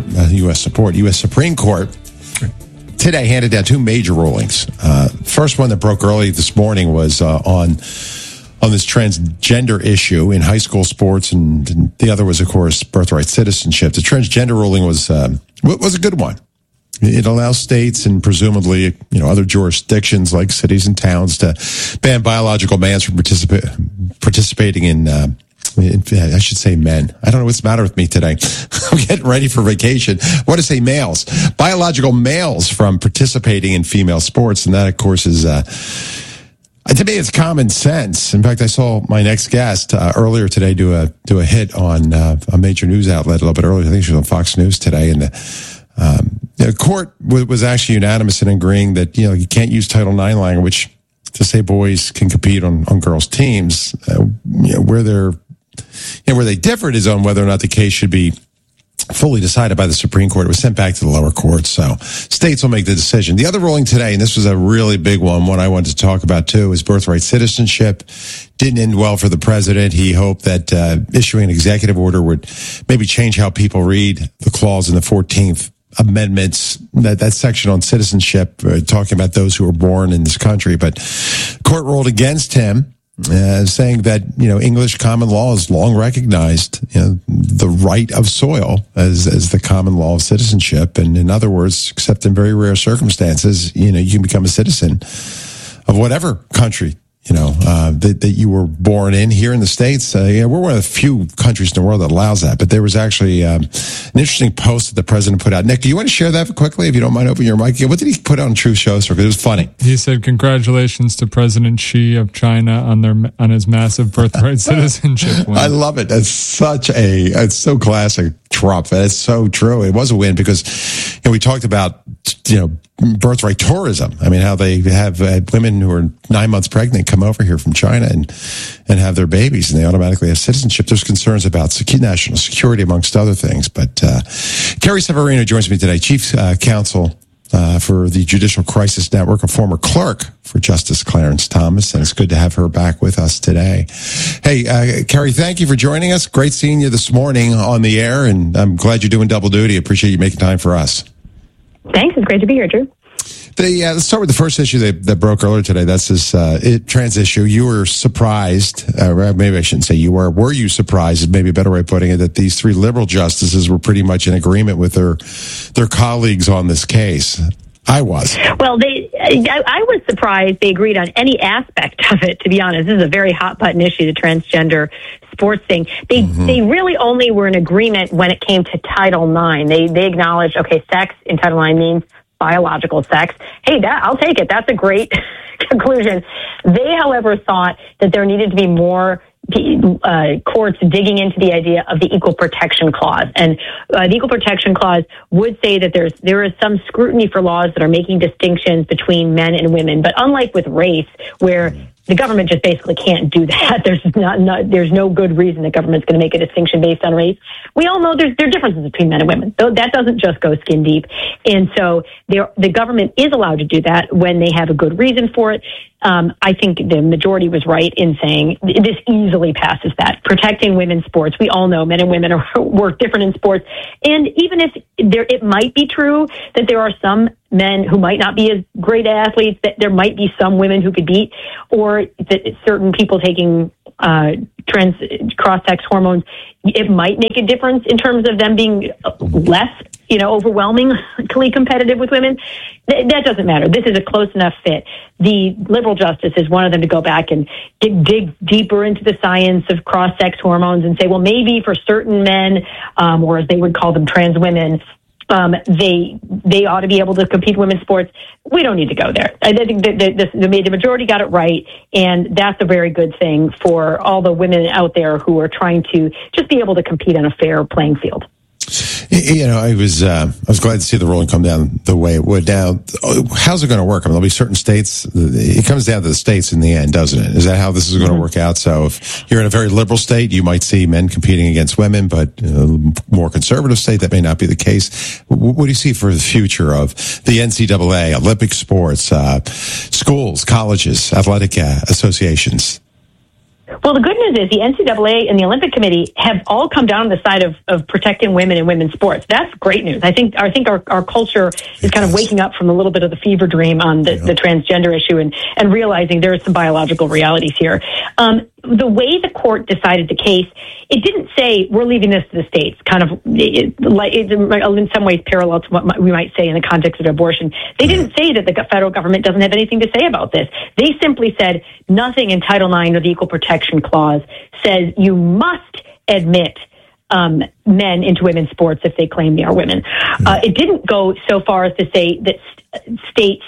Supreme Court today handed down two major rulings. First one that broke early this morning was on this transgender issue in high school sports, and the other was, of course, birthright citizenship. The transgender ruling was a good one. It allows states and presumably, other jurisdictions like cities and towns to ban biological males from participating in I should say men. I don't know what's the matter with me today. I'm getting ready for vacation. I want to say males. Biological males from participating in female sports, and that, of course, is to me, it's common sense. In fact, I saw my next guest earlier today do a hit on a major news outlet a little bit earlier. I think she was on Fox News today, and the court was actually unanimous in agreeing that you can't use Title IX language to say boys can compete on girls' teams. Where they differed is on whether or not the case should be fully decided by the Supreme Court. It was sent back to the lower court, so states will make the decision. The other ruling today, and this was a really big one I wanted to talk about too, is birthright citizenship. Didn't end well for the president. He hoped that issuing an executive order would maybe change how people read the clause in the 14th Amendments, that section on citizenship, talking about those who were born in this country. But court ruled against him, saying that, English common law has long recognized, the right of soil as the common law of citizenship. And in other words, except in very rare circumstances, you can become a citizen of whatever country, that you were born in. Here in the States, we're one of the few countries in the world that allows that. But there was actually an interesting post that the president put out. Nick, do you want to share that quickly, if you don't mind opening your mic? What did he put on True Show? Because it was funny. He said, "Congratulations to President Xi of China on his massive birthright citizenship win." I love it. It's so classic Trump. That's so true. It was a win because we talked about birthright tourism. I mean, how they have women who are 9 months pregnant come over here from China and have their babies, and they automatically have citizenship. There's concerns about national security, amongst other things. But Kerry Severino joins me today, Chief Counsel for the Judicial Crisis Network, a former clerk for Justice Clarence Thomas, and it's good to have her back with us today. Hey, Kerry, thank you for joining us. Great seeing you this morning on the air, and I'm glad you're doing double duty. Appreciate you making time for us. Thanks. It's great to be here, Drew. Let's start with the first issue that broke earlier today. That's this trans issue. You were surprised, maybe I shouldn't say you were. Were you surprised, is maybe a better way of putting it, that these three liberal justices were pretty much in agreement with their colleagues on this case? I was. Well, I was surprised they agreed on any aspect of it, to be honest. This is a very hot-button issue, the transgender sports thing. They really only were in agreement when it came to Title IX. They acknowledged, okay, sex in Title IX means biological sex. Hey, I'll take it. That's a great conclusion. They, however, thought that there needed to be more courts digging into the idea of the Equal Protection Clause. And the Equal Protection Clause would say that there is some scrutiny for laws that are making distinctions between men and women. But unlike with race, where the government just basically can't do that. There's no good reason the government's going to make a distinction based on race. We all know there are differences between men and women. So that doesn't just go skin deep. And so the government is allowed to do that when they have a good reason for it. I think the majority was right in saying this easily passes that. Protecting women's sports. We all know men and women work different in sports. And even if it might be true that there are some men who might not be as great athletes, that there might be some women who could beat, or that certain people taking cross-sex hormones, it might make a difference in terms of them being less, overwhelmingly competitive with women. That doesn't matter. This is a close enough fit. The liberal justices wanted them to go back and dig deeper into the science of cross-sex hormones and say, well, maybe for certain men, or as they would call them, trans women, they ought to be able to compete in women's sports. We don't need to go there. I think the majority got it right, and that's a very good thing for all the women out there who are trying to just be able to compete on a fair playing field. I was glad to see the ruling come down the way it would. Now, how's it going to work? There'll be certain states. It comes down to the states in the end, doesn't it? Is that how this is going to work out? So if you're in a very liberal state, you might see men competing against women, but more conservative state, that may not be the case. What do you see for the future of the NCAA, Olympic sports, schools, colleges, athletic associations? Well, the good news is the NCAA and the Olympic Committee have all come down on the side of protecting women in women's sports. That's great news. I think our culture is kind of waking up from a little bit of the fever dream on the transgender issue and realizing there are some biological realities here. The way the court decided the case, it didn't say we're leaving this to the states, kind of in some ways parallel to what we might say in the context of abortion. They didn't say that the federal government doesn't have anything to say about this. They simply said nothing in Title IX or the Equal Protection Clause says you must admit men into women's sports if they claim they are women. It didn't go so far as to say that states,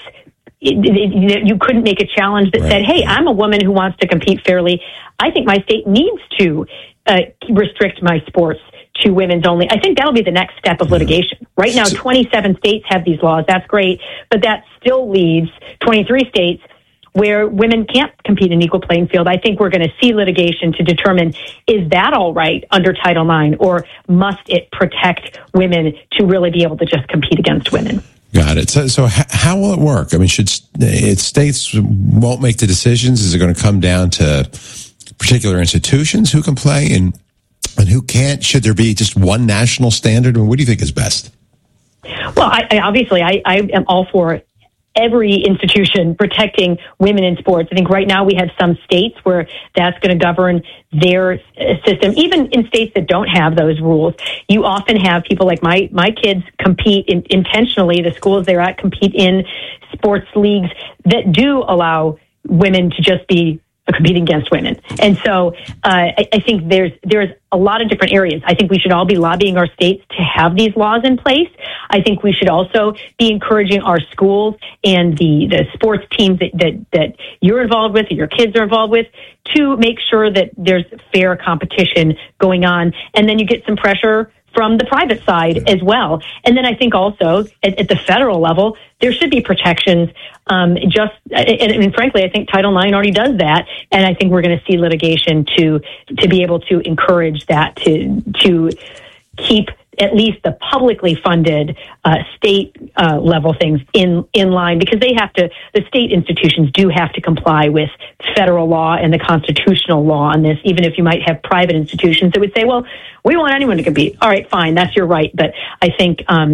you couldn't make a challenge that said, hey, I'm a woman who wants to compete fairly. I think my state needs to restrict my sports to women's only. I think that'll be the next step of litigation. Right now, 27 states have these laws. That's great. But that still leaves 23 states where women can't compete in an equal playing field. I think we're going to see litigation to determine, is that all right under Title IX, or must it protect women to really be able to just compete against women? Got it. So how will it work? I mean, states won't make the decisions? Is it going to come down to particular institutions who can play and who can't? Should there be just one national standard? What do you think is best? Well, I am all for every institution protecting women in sports. I think right now we have some states where that's going to govern their system. Even in states that don't have those rules, you often have people like my kids compete intentionally. The schools they're at compete in sports leagues that do allow women to just be competing against women. And so I think there's a lot of different areas. I think we should all be lobbying our states to have these laws in place. I think we should also be encouraging our schools and the sports teams that you're involved with, that your kids are involved with, to make sure that there's fair competition going on. And then you get some pressure from the private side as well. And then I think also at the federal level, there should be protections. And frankly, I think Title IX already does that. And I think we're going to see litigation to be able to encourage that, to keep at least the publicly funded state level things in line, because the state institutions do have to comply with federal law and the constitutional law on this, even if you might have private institutions that would say, well, we want anyone to compete. All right, fine, that's your right. But I think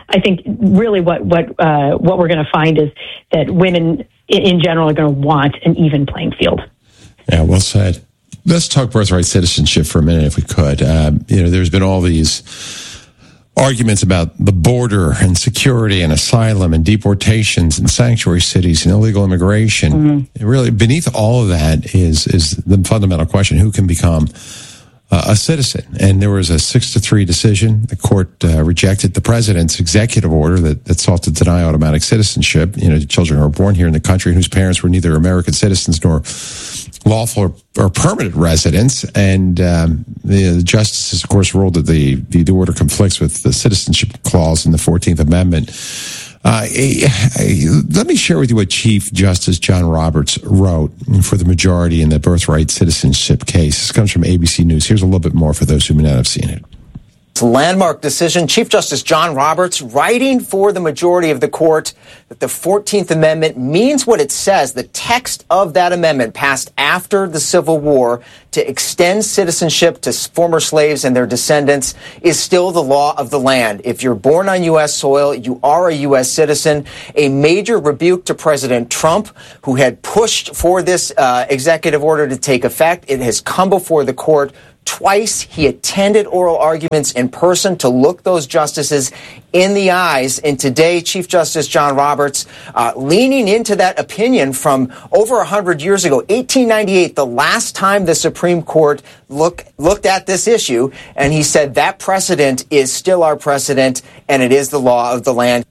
I think really what we're going to find is that women in general are going to want an even playing field. Yeah, well said. Let's talk birthright citizenship for a minute, if we could. There's been all these arguments about the border and security and asylum and deportations and sanctuary cities and illegal immigration. Mm-hmm. Really, beneath all of that is the fundamental question: who can become a citizen? And there was a 6-3 decision. The court rejected the president's executive order that sought to deny automatic citizenship. Children who are born here in the country and whose parents were neither American citizens nor lawful or permanent residents. And the justices, of course, ruled that the order conflicts with the citizenship clause in the 14th Amendment. Let me share with you what Chief Justice John Roberts wrote for the majority in the birthright citizenship case. This comes from ABC News. Here's a little bit more for those who may not have seen it. It's a landmark decision. Chief Justice John Roberts writing for the majority of the court that the 14th Amendment means what it says. The text of that amendment passed after the Civil War to extend citizenship to former slaves and their descendants is still the law of the land. If you're born on U.S. soil, you are a U.S. citizen. A major rebuke to President Trump, who had pushed for this executive order to take effect. It has come before the court twice. He attended oral arguments in person to look those justices in the eyes. And today, Chief Justice John Roberts, leaning into that opinion from over 100 years ago, 1898, the last time the Supreme Court looked at this issue, and he said that precedent is still our precedent, and it is the law of the land.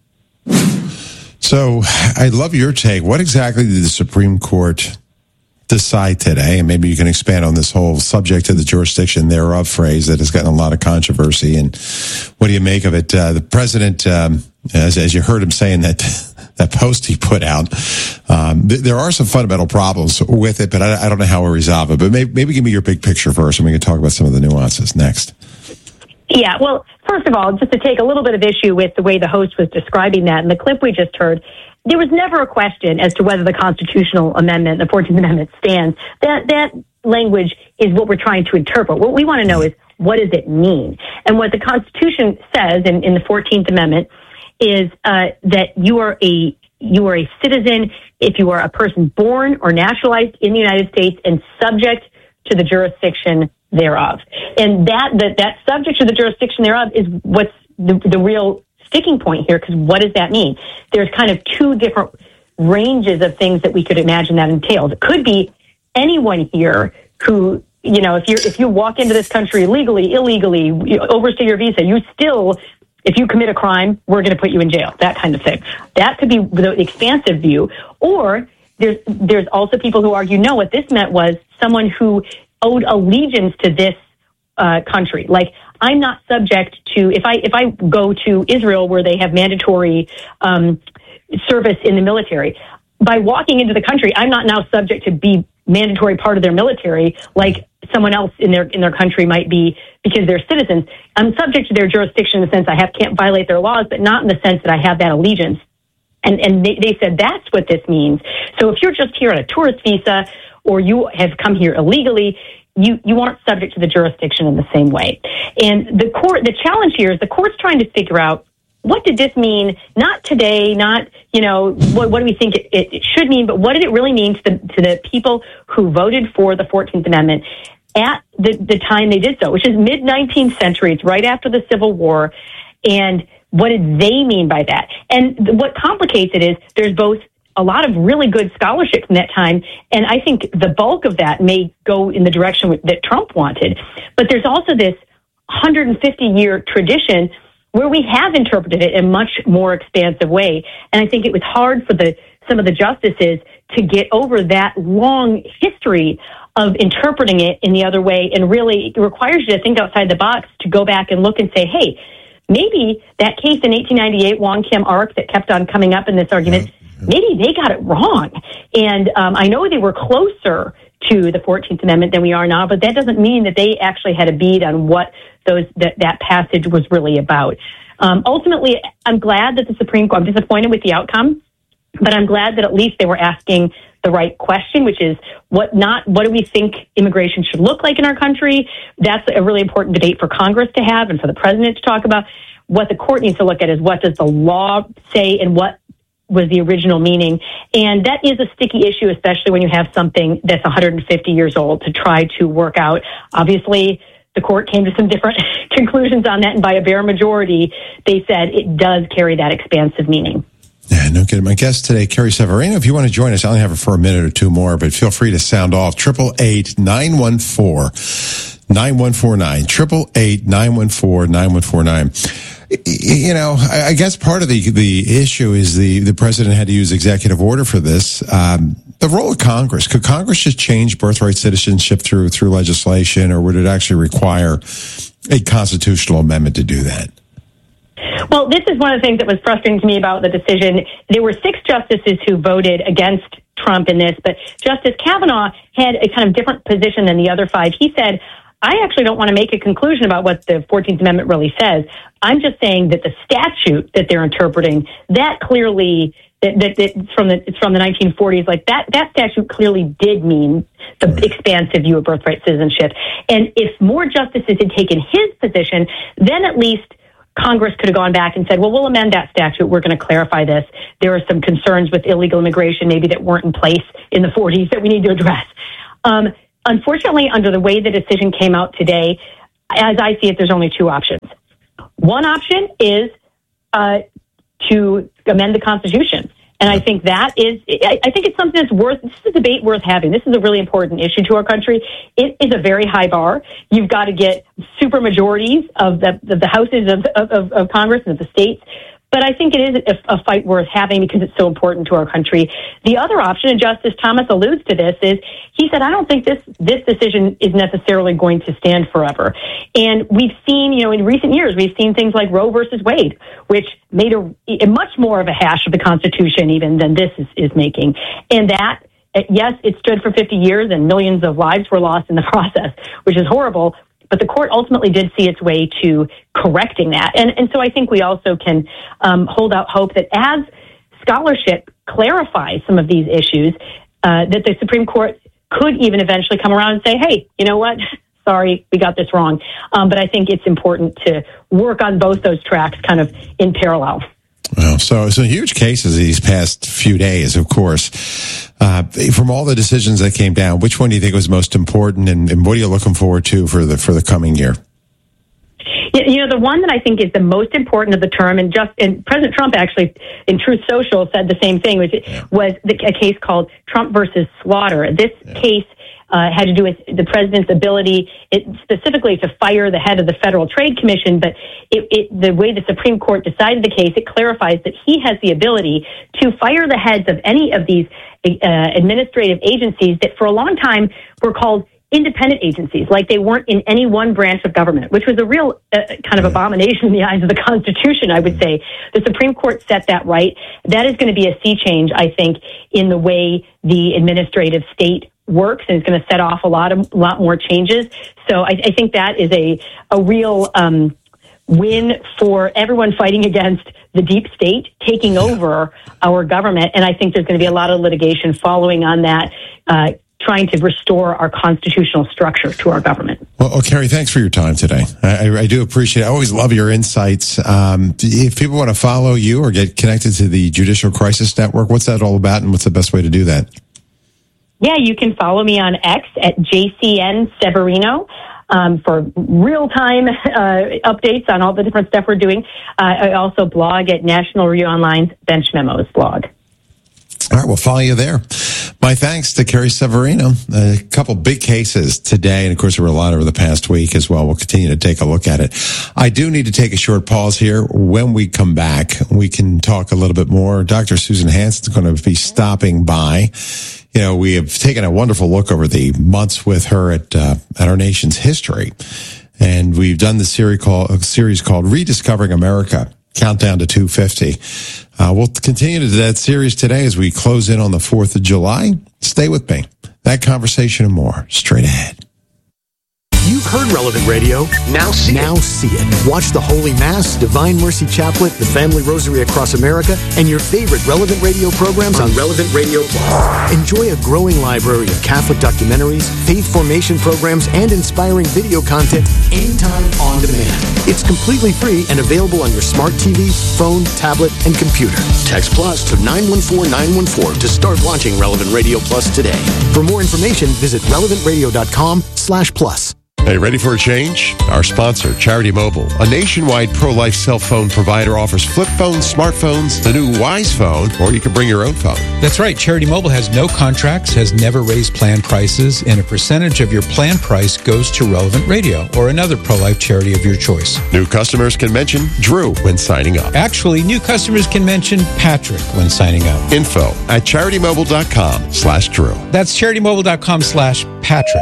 So I'd love your take. What exactly did the Supreme Court decide today? And maybe you can expand on this whole subject to the jurisdiction thereof phrase that has gotten a lot of controversy. And what do you make of it? The president, as you heard him saying that post he put out, there are some fundamental problems with it, but I don't know how we'll resolve it. But maybe give me your big picture first, and we can talk about some of the nuances next. Yeah, well, first of all, just to take a little bit of issue with the way the host was describing that, and the clip we just heard, there was never a question as to whether the constitutional amendment, the 14th Amendment, stands. That language is what we're trying to interpret. What we want to know is, what does it mean? And what the Constitution says in the 14th Amendment is that you are a citizen if you are a person born or naturalized in the United States and subject to the jurisdiction thereof. And that subject to the jurisdiction thereof is what's the real sticking point here, because what does that mean? There's kind of two different ranges of things that we could imagine that entails. It could be anyone here who, if you walk into this country legally, illegally, overstay your visa, if you commit a crime, we're going to put you in jail, that kind of thing. That could be the expansive view. Or there's also people who argue, no, what this meant was someone who owed allegiance to this country. Like, I'm not subject to, if I go to Israel where they have mandatory service in the military, by walking into the country, I'm not now subject to be mandatory part of their military like someone else in their country might be because they're citizens. I'm subject to their jurisdiction in the sense can't violate their laws, but not in the sense that I have that allegiance. And they said that's what this means. So if you're just here on a tourist visa or you have come here illegally, you aren't subject to the jurisdiction in the same way. And the challenge here is the court's trying to figure out, what did this mean? Not today, not, what do we think it should mean, but what did it really mean to the people who voted for the 14th Amendment at the time they did so, which is mid-19th century. It's right after the Civil War. And what did they mean by that? And what complicates it is there's both a lot of really good scholarship from that time, and I think the bulk of that may go in the direction that Trump wanted. But there's also this 150-year tradition where we have interpreted it in a much more expansive way. And I think it was hard for some of the justices to get over that long history of interpreting it in the other way. And really, it requires you to think outside the box, to go back and look and say, hey, maybe that case in 1898, Wong Kim Ark, that kept on coming up in this argument, maybe they got it wrong. And I know they were closer to the 14th Amendment than we are now, but that doesn't mean that they actually had a bead on what that passage was really about. Ultimately, I'm glad that I'm disappointed with the outcome. But I'm glad that at least they were asking the right question, which is what do we think immigration should look like in our country? That's a really important debate for Congress to have and for the president to talk about. What the court needs to look at is what does the law say and what was the original meaning. And that is a sticky issue, especially when you have something that's 150 years old to try to work out. Obviously, the court came to some different conclusions on that, and by a bare majority, they said it does carry that expansive meaning. Yeah, no kidding. My guest today, Carrie Severino. If you want to join us, I only have her for a minute or two more, but feel free to sound off. 888-914-9149. 888-914-9149. You know, I guess part of the issue is the president had to use executive order for this. The role of Congress. Could Congress just change birthright citizenship through legislation, or would it actually require a constitutional amendment to do that? Well, this is one of the things that was frustrating to me about the decision. There were 6 justices who voted against Trump in this, but Justice Kavanaugh had a kind of different position than the other 5. He said, I actually don't want to make a conclusion about what the 14th Amendment really says. I'm just saying that the statute that they're interpreting, that clearly, it's from the 1940s, like that statute clearly did mean the expansive view of birthright citizenship. And if more justices had taken his position, then at least Congress could have gone back and said, well, we'll amend that statute. We're going to clarify this. There are some concerns with illegal immigration maybe that weren't in place in the 40s that we need to address. Unfortunately, under the way the decision came out today, as I see it, there's only 2 options. One option is to amend the Constitution. And I think I think it's something that's this is a debate worth having. This is a really important issue to our country. It is a very high bar. You've got to get super majorities of the houses of Congress and of the states. But I think it is a fight worth having because it's so important to our country. The other option, and Justice Thomas alludes to this, is he said, I don't think this decision is necessarily going to stand forever. And we've seen, in recent years, we've seen things like Roe versus Wade, which made a much more of a hash of the Constitution even than this is making. And that, yes, it stood for 50 years and millions of lives were lost in the process, which is horrible. But the court ultimately did see its way to correcting that. And so I think we also can hold out hope that as scholarship clarifies some of these issues, that the Supreme Court could even eventually come around and say, hey, you know what? Sorry, we got this wrong. But I think it's important to work on both those tracks kind of in parallel. Well, so huge cases these past few days, of course. From all the decisions that came down, which one do you think was most important, and what are you looking forward to for the coming year? The one that I think is the most important of the term, and President Trump actually in Truth Social said the same thing, which was a case called Trump versus Slaughter. This case had to do with the president's ability, specifically to fire the head of the Federal Trade Commission. But the way the Supreme Court decided the case, it clarifies that he has the ability to fire the heads of any of these administrative agencies that for a long time were called independent agencies, like they weren't in any one branch of government, which was a real kind of abomination in the eyes of the Constitution, I would say. The Supreme Court set that right. That is going to be a sea change, I think, in the way the administrative state works, and it's going to set off a lot more changes. So I think that is a real win for everyone fighting against the deep state taking over our government. And I think there's going to be a lot of litigation following on that, trying to restore our constitutional structure to our government. Well, Carrie, thanks for your time today. I do appreciate it. I always love your insights. If people want to follow you or get connected to the Judicial Crisis Network, what's that all about, and what's the best way to do that? Yeah, you can follow me on X at JCN Severino for real-time updates on all the different stuff we're doing. I also blog at National Review Online's Bench Memos blog. All right, we'll follow you there. My thanks to Carrie Severino. A couple big cases today, and of course there were a lot over the past week as well. We'll continue to take a look at it. I do need to take a short pause here. When we come back, we can talk a little bit more. Dr. Susan Hansen is going to be stopping by. We have taken a wonderful look over the months with her at our nation's history, and we've done the series called Rediscovering America, Countdown to 250. We'll continue to do that series today as we close in on the 4th of July. Stay with me. That conversation and more straight ahead. You've heard Relevant Radio. Now see it. Watch the Holy Mass, Divine Mercy Chaplet, the Family Rosary Across America, and your favorite Relevant Radio programs on Relevant Radio Plus. Enjoy a growing library of Catholic documentaries, faith formation programs, and inspiring video content anytime on demand. It's completely free and available on your smart TV, phone, tablet, and computer. Text Plus to 914-914 to start watching Relevant Radio Plus today. For more information, visit relevantradio.com/plus. Hey, ready for a change? Our sponsor, Charity Mobile, a nationwide pro-life cell phone provider, offers flip phones, smartphones, the new Wise phone, or you can bring your own phone. That's right. Charity Mobile has no contracts, has never raised plan prices, and a percentage of your plan price goes to Relevant Radio or another pro-life charity of your choice. New customers can mention Drew when signing up. Actually, new customers can mention Patrick when signing up. Info at CharityMobile.com/Drew. That's CharityMobile.com/Patrick.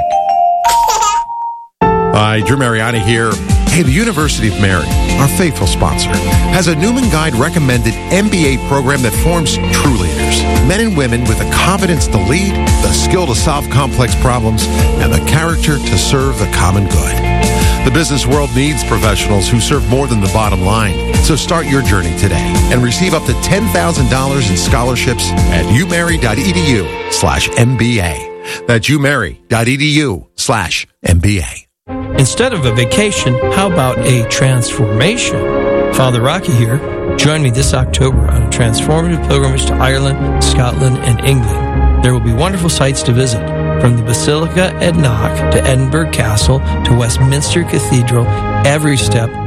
Hi, Drew Mariani here. Hey, the University of Mary, our faithful sponsor, has a Newman Guide recommended MBA program that forms true leaders. Men and women with the confidence to lead, the skill to solve complex problems, and the character to serve the common good. The business world needs professionals who serve more than the bottom line. So start your journey today and receive up to $10,000 in scholarships at umary.edu/MBA. That's umary.edu/MBA. Instead of a vacation, how about a transformation? Father Rocky here. Join me this October on a transformative pilgrimage to Ireland, Scotland, and England. There will be wonderful sights to visit, from the Basilica at Knock to Edinburgh Castle to Westminster Cathedral. Every step